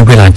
เวลา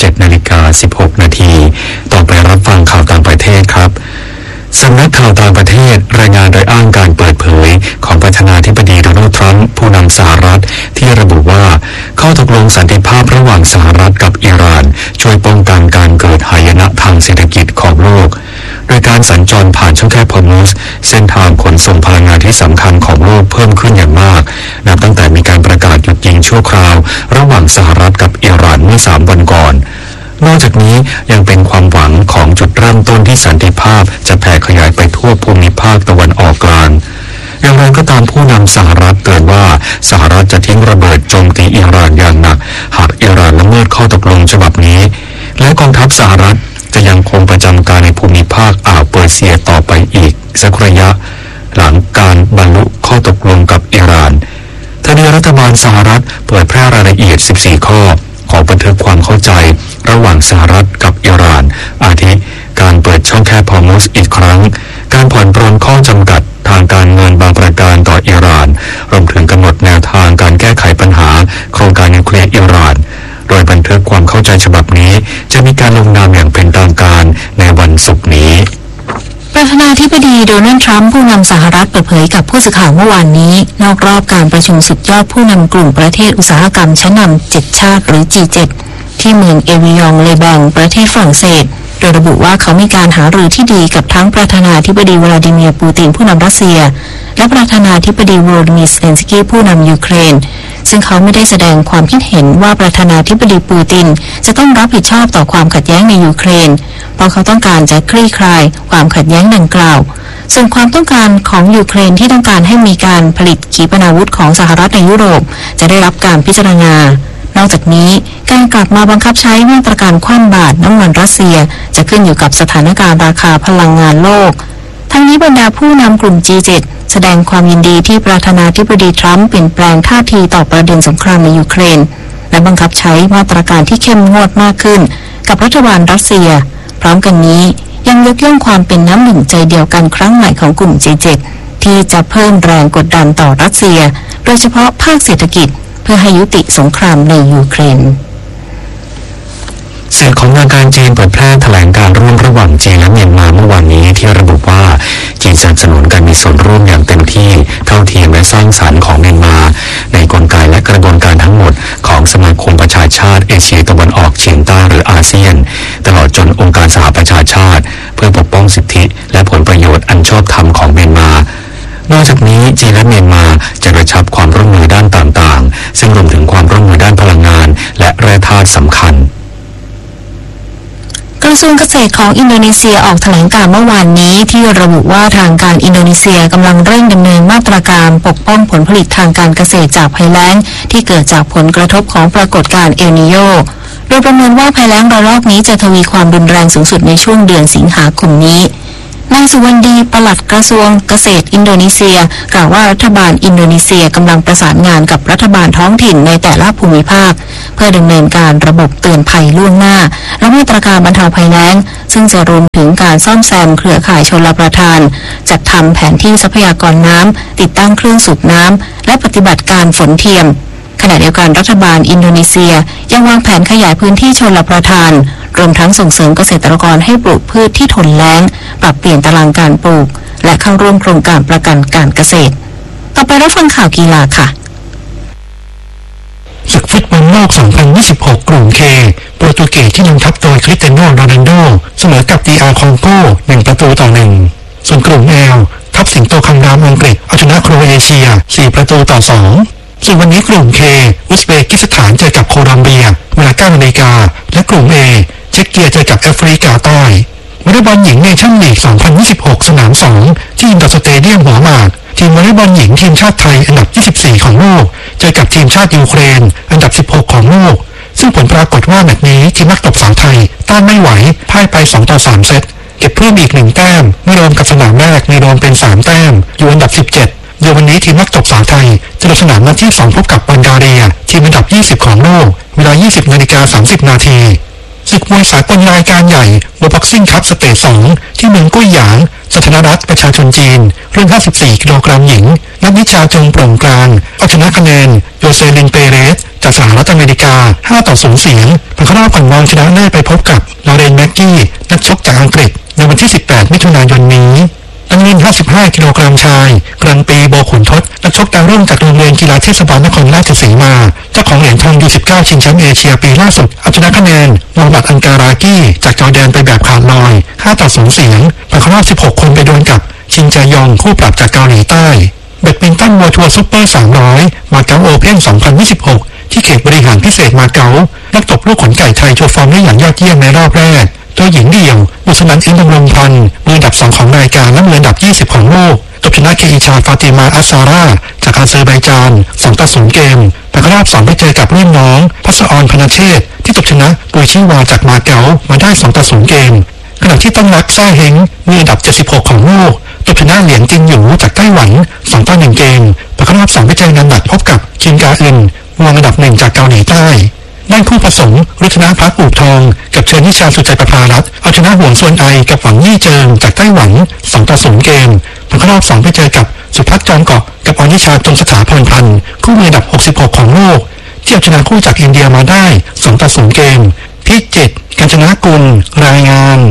7:16 นาทีต่อไปรับฟังข่าวต่างประเทศครับสำนักข่าวต่างประเทศรายงานโดยอ้างการเปิดเผยของประธานาธิบดีโดนัลด์ทรัมป์ผู้นำสหรัฐที่ระบุว่าข้อตกลงสันติภาพระหว่างสหรัฐกับอิหร่านช่วยป้องกันการเกิดหายนะทางเศรษฐกิจของโลกโดยการสัญจรผ่านช่องแคบฮอร์มุซเส้นทางขนส่งพลังงานที่สำคัญของโลกเพิ่มขึ้นอย่างมากนับตั้งแต่มีการประกาศหยุดยิงชั่วคราวระหว่างสหรัฐกับอิหร่านเมื่อ3 วันก่อนนอกจากนี้ยังเป็นความหวังของจุดเริ่มต้นที่สันติภาพจะแผ่ขยายไปทั่วภูมิภาคตะวันออกกลางอย่างไรก็ตามผู้นำสหรัฐเตือนว่าสหรัฐจะทิ้งระเบิดโจมตีอิหร่านอย่างหนักหากอิหร่านละเมิดข้อตกลงฉบับนี้และกองทัพสหรัฐจะยังคงประจำการในภูมิภาคอ่าวเปอร์เซียต่อไปอีกสักระยะหลังการบรรลุข้อตกลงกับอิหร่านทางรัฐบาลสหรัฐเผยแพร่รายละเอียด14 ข้อของบันทึกความเข้าใจระหว่างสหรัฐกับอิหร่านอาทิการเปิดช่องแคบฮอร์มุซอีกครั้งการผ่อนปรนข้อจำกัดทางการเงินบางประการต่ออิหร่านรวมถึงกำหนดแนวทางการแก้ไขปัญหาโครงการนิวเคลียร์อิหร่านโดยบันทึกความเข้าใจฉบับนี้จะมีการลงนามอย่างเป็นทางการในวันศุกร์นี้ประธานาธิบดีโดนัลด์ทรัมป์ผู้นำสหรัฐเปิดเผยกับผู้สื่อข่าวเมื่อวานนี้นอกรอบการประชุมสุดยอดผู้นำกลุ่มประเทศอุตสาหกรรมชั้นนำ7 ชาติหรือ G7 ที่เมืองเอวิยองเลแบงประเทศฝรั่งเศสโดยระบุว่าเขามีการหารือที่ดีกับทั้งประธานาธิบดีวลาดิเมียร์ปูตินผู้นำรัสเซียและประธานาธิบดีโวโลดิมีร์ เซเลนสกี้ผู้นำยูเครนซึ่งเขาไม่ได้แสดงความคิดเห็นว่าประธานาธิบดีปูตินจะต้องรับผิดชอบต่อความขัดแย้งในยูเครนเพราะเขาต้องการจะคลี่คลายความขัดแย้งดังกล่าวส่วนความต้องการของยูเครนที่ต้องการให้มีการผลิตขีปนาวุธของสหรัฐในยุโรปจะได้รับการพิจารณานอกจากนี้การกลับมาบังคับใช้มาตรการคว่ำบาตรน้ำมันรัสเซียจะขึ้นอยู่กับสถานการณ์ราคาพลังงานโลกทั้งนี้บรรดาผู้นำกลุ่ม G7 แสดงความยินดีที่ประธานาธิบดีทรัมป์เปลี่ยนแปลงท่าทีต่อประเด็นสงครามในยูเครนและบังคับใช้มาตรการที่เข้มงวดมากขึ้นกับรัฐบาลรัสเซียพร้อมกันนี้ยังยกย่องความเป็นน้ำหนึ่งใจเดียวกันครั้งใหม่ของกลุ่ม G7 ที่จะเพิ่มแรงกดดันต่อรัสเซียโดยเฉพาะภาคเศรษฐกิจเพื่อให้ยุติสงครามในยูเครนสื่อของทางการจีนเผยแพร่แถลงการร่วมระหว่างจีนและเมียนมาเมื่อวานนี้ที่ระบุว่าจีนสนับสนุนการมีส่วนร่วมอย่างเต็มที่เท่าเทียมและสร้างสรรค์ของเมียนมาในกลไกและกระบวนการทั้งหมดของสมาคมประชาชาติเอเชียตะวันออกเฉียงใต้หรืออาเซียนตลอดจนองค์การสหประชาชาติเพื่อปกป้องสิทธิและผลประโยชน์อันชอบธรรมของเมียนมานอกจากนี้จีนและเมียนมาจะกระชับความร่วมมือด้านต่างๆซึ่งรวมถึงความร่วมมือด้านพลังงานและแร่ธาตุสำคัญกระทรวงเกษตรของอินโดนีเซียออกแถลงการณ์เมื่อวานนี้ที่ระบุว่าทางการอินโดนีเซียกำลังเร่งดำเนินมาตรการปกป้องผลผลิตทางการเกษตรจากภัยแล้งที่เกิดจากผลกระทบของปรากฏการณ์เอลนีโญโดยประเมินว่าภัยแล้งระลอกนี้จะทวีความรุนแรงสูงสุดในช่วงเดือนสิงหาคมนี้นายสุวรรณดีปลัดกระทรวงเกษตรอินโดนีเซียกล่าวว่ารัฐบาลอินโดนีเซียกำลังประสานงานกับรัฐบาลท้องถิ่นในแต่ละภูมิภาคเพื่อดำเนินการระบบเตือนภัยล่วงหน้าและมาตรการบรรเทาภัยแล้งซึ่งจะรวมถึงการซ่อมแซมเครือข่ายชลประทานจัดทำแผนที่ทรัพยากรน้ำติดตั้งเครื่องสูบน้ำและปฏิบัติการฝนเทียมขณะเดียวกันรัฐบาลอินโดนีเซียยังวางแผนขยายพื้นที่ชลประทานรวมทั้งส่งเสริมเกษตรกรให้ปลูกพืชที่ทนแล้งปรับเปลี่ยนตารางการปลูกและเข้าร่วมโครงการประกันการเกษตรต่อไปรับฟังข่าวกีฬาค่ะศึกฟุตบอลโลก 2026 กลุ่ม K โปรตุเกสที่นำทัพโดยคริสเตียโน โรนัลโดเสมอกับDR คองโก1-1ส่วนกลุ่ม L ทัพสิงโตคำรามอังกฤษเอาชนะโครเอเชีย4-2ส่วนวันนี้กลุ่ม K อุซเบกิสถานเจอกับโคลอมเบียเวลา 9 นาฬิกาและกลุ่ม A เช็กเกียเจอกับแอฟริกาใต้วอลเลย์บอลหญิงเนชั่นลีก 2026 สนาม 2 ที่อินดอร์สเตเดียมหัวหมากทีมวอลเลย์บอลหญิงทีมชาติไทยอันดับ 24 ของโลกเจอกับทีมชาติยูเครนอันดับ 16 ของโลกซึ่งผลปรากฏว่าแมตช์นี้ทีมนักตบสาวไทยต้านไม่ไหวพ่ายไป 2-3 เซตเก็บเพิ่มอีก1แต้มเมื่อรวมกับสนามแรกในรวมเป็น3แต้มอยู่อันดับ 17โดยวันนี้ทีมนักตบสาวไทยจะลงสนามนัดที่2พบกับบัลแกเรียทีมอันดับ 20 ของโลกเวลา 20:30 นาทีศึกมวยสากลรายการใหญ่World Boxing Cup สเตจ 2 ที่เมืองกุ้ยหยางสาธารณรัฐประชาชนจีนรุ่น 54 กิโลกรัมหญิงนักวิชาจงโปร่งกลางเอาชนะคะแนนโยเซลินเปเรสจากสหรัฐอเมริกา 5-0 เสียงเข้ารอบก่อนรองชนะเลิศไปพบกับลอเรนแม็กกี้นักชกจากอังกฤษในวันที่ 18 มิถุนายนนี้น้ำหนัก55 กิโลกรัมชายกรันปีโบขุนทศนักชกดาวรุ่งจากโรงเรียนกีฬาเทศบาลนครราชสีมาเจ้าของเหรียญทองยู19ชิงแชมป์เอเชียปีล่าสุดเอาชนะคะแนนโมฮัมหมัดอันการากี้จากจอร์แดนไปแบบขาดลอย5-0เสียงผ่านเข้ารอบ16 คนไปดวลกับชินจายองคู่ปรับจากเกาหลีใต้แบดมินตันเวิลด์ทัวร์ซุปเปอร์300มาเก๊าโอเพ่น2026ที่เขตบริหารพิเศษมาเก๊านักตบลูกขนไก่ไทยโชว์ฟอร์มได้อย่างยอดเยี่ยมในรอบแรกตัวหญิงเดี่ยวบุษนันท์ อินทร์ดำรงพันธ์มืออันดับ2ของรายการและมืออันดับ20ของโลกตบชนะเคอิชาฟาติมาอัสซาร่าจากอาเซอร์ไบจาน2-0เกมแต่ก็รอบ2ไปเจอกับรุ่นน้องพัสออนพนเชษที่ตบชนะปุยชิวาจากมาเก๊ามาได้2-0เกมขณะที่ต้นรักแซ่เฮงมืออันดับ76ของโลกตบชนะเหลียงจินหยูจากไต้หวัน2-1เกมแต่ก็รอบ2ไปเจอกันหนักพบกับคิมกาอึนรองอันดับ1จากเกาหลีใต้ด้านคู่ผสมรุชนะพักอูบทองกับเชิญนิชาสุใจประภารัตน์เอาชนะหวงซวนไอกับหวังยี่เจิงจากไต้หวัน2-0เกมผ่านเข้ารอบ2ไปเจอกับสุภัทรจอมเกาะกับอนิชาจงสถาพรพันธ์คู่มืออันดับ66ของโลกที่เอาชนะคู่จากอินเดียมาได้2-0เกมพิจิตรกาญจนกุลรายงาน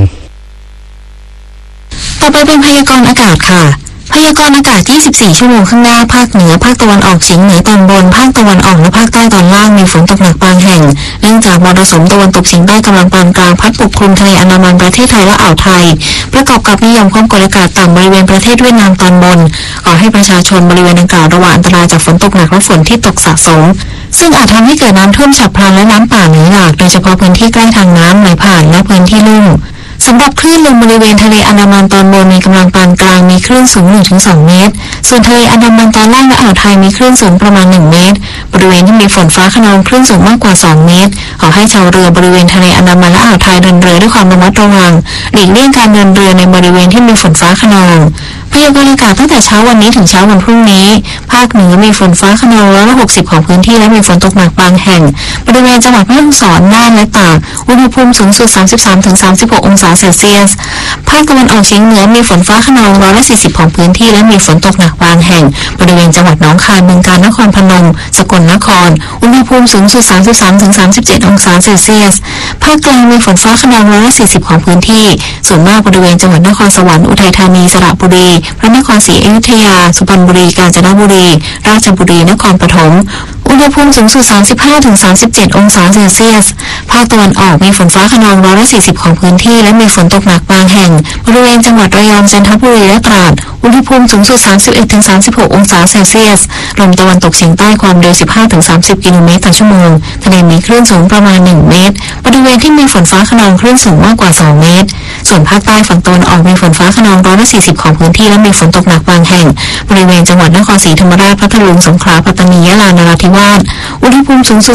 ต่อไปเป็นพยากรณ์อากาศค่ะพยากรณ์อากาศ24ชั่วโมงข้างหน้าภาคเหนือภาคตะวันออกเฉียงเหนือตอนบนภาคตะวันออกและภาคใต้ตอนล่างมีฝนตกหนักบางแห่งเนื่องจากมรสุมตะวันตกเฉียงใต้กำลังปานกลางพัดปกคลุมทะเลอันดามันประเทศไทยและอ่าวไทยประกอบกับมีหย่อมความกดอากาศต่ำบริเวณประเทศเวียดนามตอนบนขอให้ประชาชนบริเวณดังกล่าวระวังอันตรายจากฝนตกหนักและฝนที่ตกสะสมซึ่งอาจทำให้เกิดน้ำท่วมฉับพลันและน้ำป่าไหลหลากโดยเฉพาะพื้นที่ใกล้ทางน้ำไหลผ่านและพื้นที่ลุ่มสำหรับคลื่นลมบริเวณทะเลอันดามันตอนบนมีกำลังปานกลางมีคลื่นสูง 1-2 เมตรส่วนทะเลอันดามันตอนล่างและอ่าวไทยมีคลื่นสูงประมาณ1 เมตรบริเวณที่มีฝนฟ้าคะนองคลื่นสูงมากกว่า2 เมตรขอให้ชาวเรือบริเวณทะเลอันดามันและอ่าวไทยเดินเรือด้วยความระมัดระวังหลีกเลี่ยงการเดินเรือในบริเวณที่มีฝนฟ้าคะนองพยากรณ์อากาศตั้งแต่เช้าวันนี้ถึงเช้าวันพรุ่งนี้ภาคเหนือมีฝนฟ้าคะนอง160ของพื้นที่และมีฝนตกหนักบางแห่งบริเวณจังหวัดแม่ฮ่องสอนน่านและตากอุณหภูมิสูงสุด 33-36 องศาเซลเซียสภาคตะวันออกเฉียงเหนือมีฝนฟ้าคะนอง140ของพื้นที่และมีฝนตกหนักบางแห่งบริเวณจังหวัดหนองคายบึงกาฬนครพนมสกลนครอุณหภูมิสูงสุด 33-37 องศาเซลเซียสภาคกลางมีฝนฟ้าคะนอง140ของพื้นที่ส่วนมากบริเวณจังหวัดนครสวรรค์อุทัยธานีสระบุรีพระนครศรีอยุธยาสุพรรณบุรีกาญจนบุรีราชบุรีนครปฐมอุณหภูมิสูงสุด 35-37 องศาเซลเซียสภาคตะวันออกมีฝนฟ้าคะนอง140ของพื้นที่และมีฝนตกหนักบางแห่งบริเวณจังหวัดระยองจันทบุรีและตราดอุณหภูมิสูงสุด 31-36 องศาเซลเซียสลมตะวันตกเฉียงใต้ความเร็ว 15-30 กิโลเมตรต่อชั่วโมงทะเลมีคลื่นสูงประมาณ1 เมตรบริเวณที่มีฝนฟ้าคะนองคลื่นสูงมากกว่า2 เมตรส่วนภาคใต้ฝั่งตะวันออกมีฝนฟ้าคะนอง140ของพื้นที่และมีฝนตกหนักบางแห่งบริเวณจังหวัดนครศรีธรรมราชพัทลุงสงขลาปัตตานียะลานราธิวาสอุณหภูมิสูงสุด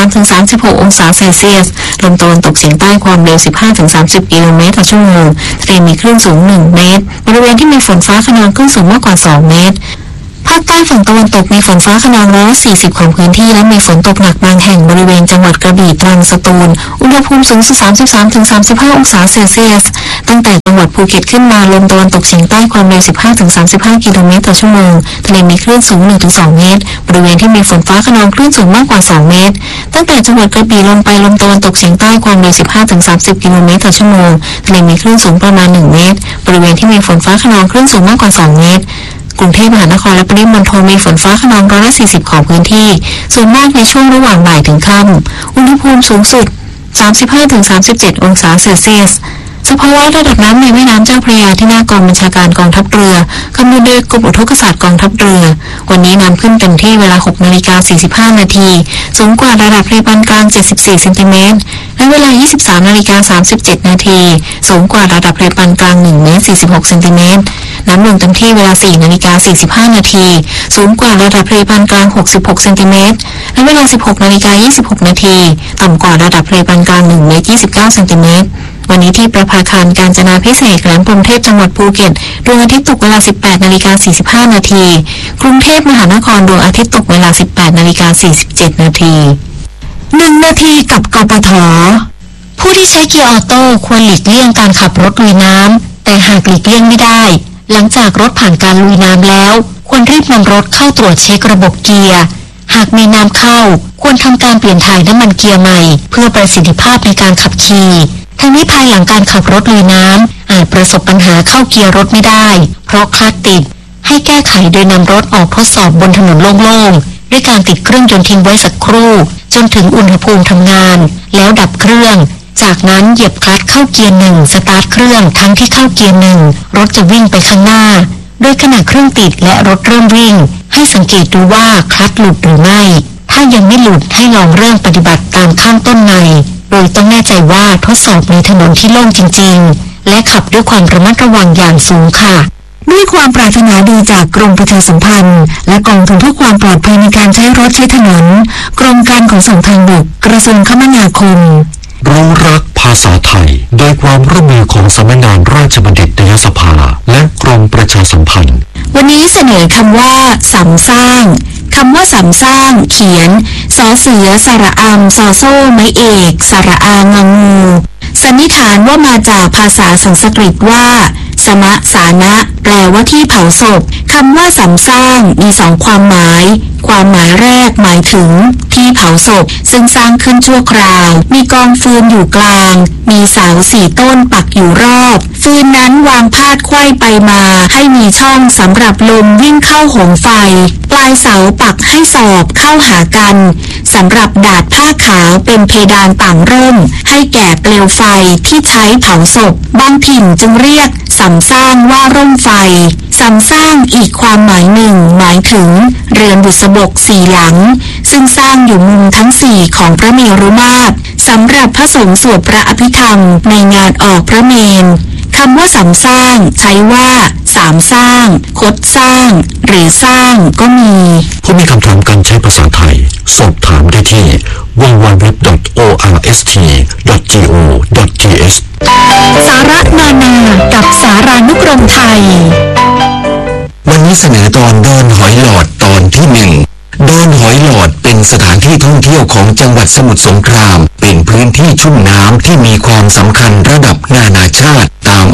33-36 องศาเซลเซียสลมตะวันตกเฉียงใต้ความเร็ว 15-30 กิโลเมตรต่อชั่วโมงทะเลมีคลื่นสูง1 เมตรบริเวณที่มีฝนฟ้าคะนองคลื่นสูงมากกว่า2 เมตรภาคใต้ฝั่งตะวันตกมีฝนฟ้าคะนอง140ของพื้นที่และมีฝนตกหนักบางแห่งบริเวณจังหวัดกระบี่ตรังสตูลอุณหภูมิสูงสุด 33-35 องศาเซลเซียสตั้งแต่จังหวัดภูเก็ตขึ้นมาลมตะวันตกเฉียงใต้ความเร็ว 15-35 กิโลเมตรต่อชั่วโมงทะเลมีคลื่นสูง 1-2 เมตรบริเวณที่มีฝนฟ้าคะนองคลื่นสูงมากกว่า2 เมตรตั้งแต่จังหวัดกระบี่ลงไปลมตะวันตกเฉียงใต้ความเร็ว 15-30 กิโลเมตรต่อชั่วโมงทะเลมีคลื่นสูงประมาณ1 เมตรบริเวณที่มีฝนฟ้าคะนองคลื่นสูงมากกว่า2 เมตรกรุงเทพมหานครและปริมณฑลมีฝนฟ้าคะนอง140ของพื้นที่ส่วนมากในช่วงระหว่างบ่ายถึงค่ำอุณหภูมิสูงสุด 35-37 องศาเซลเซียสสภาวะระดับน้ำในแม่น้ำเจ้าพระยาที่หน้ากองบัญชาการกองทัพเรือคำนวณโดยกรมอุทกศาสตร์กองทัพเรือวันนี้น้ำขึ้นเต็มที่เวลา 6:45 นาทีสูงกว่าระดับทะเลปานกลาง74 เซนติเมตรและเวลา 23:37 นาทีสูงกว่าระดับทะเลปานกลาง1 เมตร 46 เซนติเมตรน้ำลงเต็มที่เวลา 4:45 นาทีสูงกว่าระดับทะเลปานกลาง66 เซนติเมตรและเวลา 16:26 นาทีต่ำกว่าระดับทะเลปานกลาง1 เมตร 29 เซนติเมตรวันนี้ที่ประภาคารกาญจนาภิเษกแหลมพรหมเทพจังหวัดภูเก็ตดวงอาทิตย์ตกเวลา 18:45 นาทีกรุงเทพมหานครดวงอาทิตย์ตกเวลา 18:47 นาที1 นาทีกับกปท.ผู้ที่ใช้เกียร์ออโต้ควรหลีกเลี่ยงการขับรถลุยน้ำแต่หากหลีกเลี่ยงไม่ได้หลังจากรถผ่านการลุยน้ำแล้วควรรีบนำรถเข้าตรวจเช็คระบบเกียร์หากมีน้ำเข้าควรควรทำการเปลี่ยนถ่ายน้ำมันเกียร์ใหม่เพื่อประสิทธิภาพในการขับขี่ทั้งนี้ภายหลังการขับรถลุยน้ำอาจประสบปัญหาเข้าเกียร์รถไม่ได้เพราะคลัตช์ติดให้แก้ไขโดยนำรถออกทดสอบบนถนนโล่งๆด้วยการติดเครื่องยนต์ทิ้งไว้สักครู่จนถึงอุณหภูมิทำงานแล้วดับเครื่องจากนั้นเหยียบคลัตช์เข้าเกียร์หนึ่งสตาร์ทเครื่องทั้งที่เข้าเกียร์หนึ่งรถจะวิ่งไปข้างหน้าโดยขณะเครื่องติดและรถเริ่มวิ่งให้สังเกตดูว่าคลัตช์หลุดหรือไม่ถ้ายังไม่หลุดให้ลองเริ่มปฏิบัติตามข้างต้นในโดยต้องแน่ใจว่าทดสอบในถนนที่โล่งจริงๆและขับด้วยความระมัดระวังอย่างสูงค่ะด้วยความปรารถนาดีจากกรมประชาสัมพันธ์และกองทุนเพื่อความปลอดภัยในการใช้รถใช้ถนนกรมการขนส่งทางบกกระทรวงคมนาคมรู้รักภาษาไทยโดยความร่วมมือของสำนักงานราชบัณฑิตยสภาและกรมประชาสัมพันธ์วันนี้เสนอคำว่าสำสร้างคำว่าสำสร้างเขียนสอเสือสระอำซอโซ่ไม้เอกสระอางองูสันนิษฐานว่ามาจากภาษาสันสกฤตว่าสมะสานะแปลว่าที่เผาศพคำว่าสำสร้างมีสองความหมายความหมายแรกหมายถึงที่เผาศพซึ่งสร้างขึ้นชั่วคราวมีกองฟืนอยู่กลางมีเสา4 ต้นปักอยู่รอบฟืนนั้นวางพาดไขว้ไปมาให้มีช่องสำหรับลมวิ่งเข้าโหมไฟปลายเสาปักให้สอบเข้าหากันสำหรับดาดผ้าขาวเป็นเพดานต่างร่มให้แก่เปลวไฟที่ใช้เผาศพบางถิ่นจึงเรียกสำสร้างว่าร่มไฟสำสร้างอีกความหมายหนึ่งหมายถึงเรือนบุษบก4 หลังซึ่งสร้างอยู่มุมทั้ง4ของพระเมรุมาตรสำหรับพระสงฆ์สวดพระอภิธรรมในงานออกพระเมรุคำว่าสำสร้างใช้ว่าสามสร้างคดสร้างหรือสร้างก็มีผู้มีคำถามการใช้ภาษาไทยสอบถามได้ที่ www.orst.go.th สาระนานากับสารานุกรมไทยวันนี้เสนอตอนดอนหอยหลอดตอนที่1ดอนหอยหลอดเป็นสถานที่ท่องเที่ยวของจังหวัดสมุทรสงครามเป็นพื้นที่ชุ่มน้ำที่มีความสำคัญระดับนานาชาติ